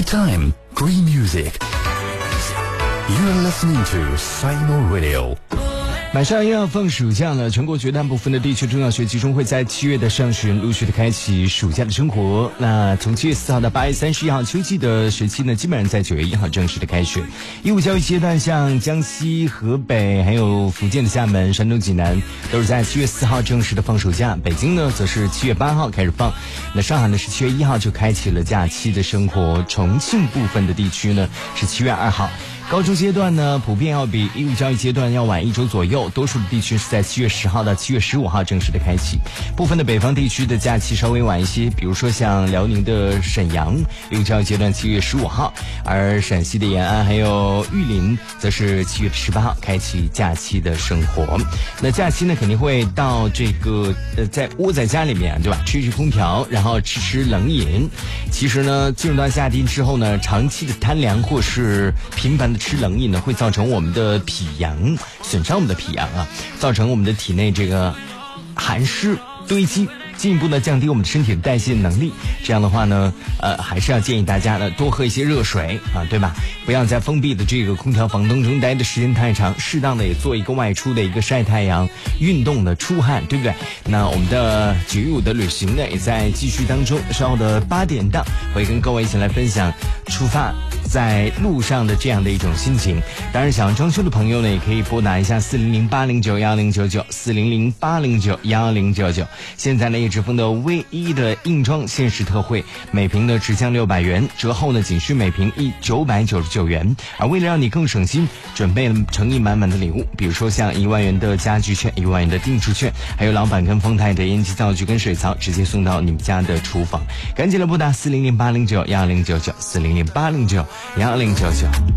Anytime, great music. You're listening to Sino Radio. 马上要放暑假了，全国绝大部分的地区中小学集中会在7月的上旬陆续的开启暑假的生活。那从7月4号到8月31号，秋季的学期呢，基本上在9月1号正式的开学。义务教育阶段，像江西、河北，还有福建的厦门、山东济南，都是在7月4号正式的放暑假。北京呢，则是7月8号开始放。那上海呢，是7月1号就开启了假期的生活。重庆部分的地区呢，是7月2号。高中阶段呢，普遍要比义务教育阶段要晚1周左右，多数的地区是在7月10号到7月15号正式的开启。部分的北方地区的假期稍微晚一些，比如说像辽宁的沈阳，义务教育阶段7月15号，而陕西的延安还有玉林则是7月18号开启假期的生活。那假期呢，肯定会到这个在窝在家里面，对吧？吹吹空调，然后吃冷饮。其实呢，进入到夏天之后呢，长期的贪凉或是频繁的吃冷饮呢，会造成我们的脾阳，损伤我们的脾阳啊，造成我们的体内这个寒湿堆积，进一步的降低我们的身体的代谢能力。这样的话呢，还是要建议大家呢多喝一些热水啊，对吧？不要在封闭的这个空调房当中待的时间太长，适当的也做一个外出的一个晒太阳、运动的出汗，对不对？那我们的9月5的旅行呢，也在继续当中。稍后的8点档，会跟各位一起来分享出发在路上的这样的一种心情。当然，想要装修的朋友呢，也可以拨打一下400-809-1099，400-809-1099。现在呢，叶之峰的唯一的硬装限时特惠，每瓶呢只降600元，折后呢仅需每瓶999元。而为了让你更省心，准备了诚意满满的礼物，比如说像1万元的家具券、1万元的定制券，还有老板跟丰泰的烟机灶具跟水槽，直接送到你们家的厨房。赶紧来拨打400-809-1099，400-809-1099。